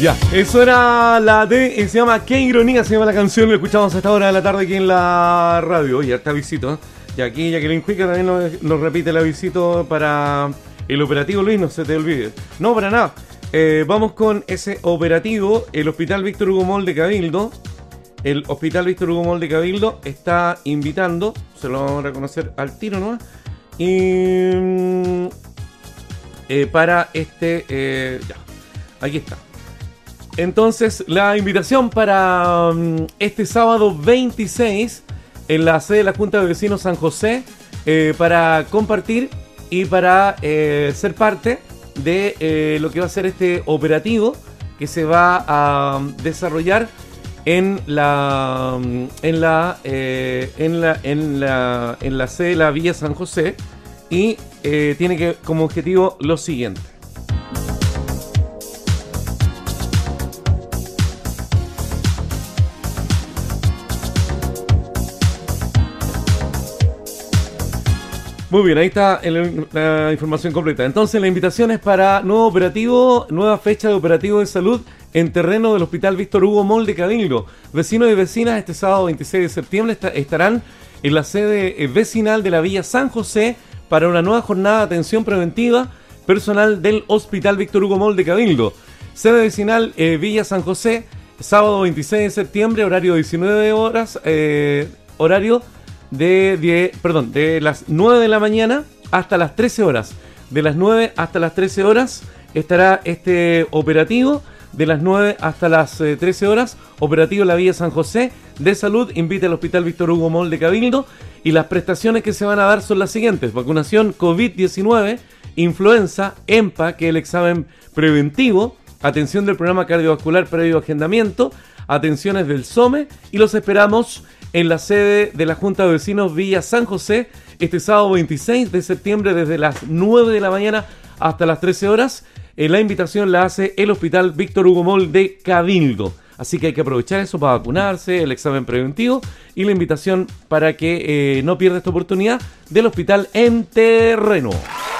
Ya, eso era la de, se llama Qué ironía, se llama la canción, lo escuchamos a esta hora de la tarde aquí en la radio. Oye, harta visita, ¿eh? Y aquí Jacqueline Cuica también nos repite la visita para el operativo, Luis, no se te olvide. No, para nada. Vamos con ese operativo, el Hospital Víctor Hugo Moll de Cabildo. El Hospital Víctor Hugo Moll de Cabildo está invitando, se lo vamos a reconocer al tiro, ¿no? Y para ya, aquí está. Entonces, la invitación para este sábado 26 en la sede de la Junta de Vecinos San José para compartir y para ser parte de lo que va a ser este operativo que se va a desarrollar en la sede de la Villa San José y tiene como objetivo lo siguiente. Muy bien, ahí está la información completa. Entonces la invitación es para nuevo operativo, nueva fecha de operativo de salud en terreno del Hospital Víctor Hugo Moll de Cabildo. Vecinos y vecinas este sábado 26 de septiembre estarán en la sede vecinal de la Villa San José para una nueva jornada de atención preventiva personal del Hospital Víctor Hugo Moll de Cabildo. Sede vecinal Villa San José, sábado 26 de septiembre, horario 19 horas, horario de las 9 de la mañana hasta las 13 horas. De las 9 hasta las 13 horas estará este operativo. De las 9 hasta las 13 horas, operativo La Villa San José de Salud invita al Hospital Víctor Hugo Moll de Cabildo. Y las prestaciones que se van a dar son las siguientes: vacunación COVID-19, influenza, EMPA, que es el examen preventivo, atención del programa cardiovascular previo agendamiento, atenciones del SOME, y los esperamos en la sede de la Junta de Vecinos Villa San José este sábado 26 de septiembre desde las 9 de la mañana hasta las 13 horas. La invitación la hace el Hospital Víctor Hugo Moll de Cabildo. Así que hay que aprovechar eso para vacunarse, el examen preventivo y la invitación para que no pierda esta oportunidad del hospital en terreno.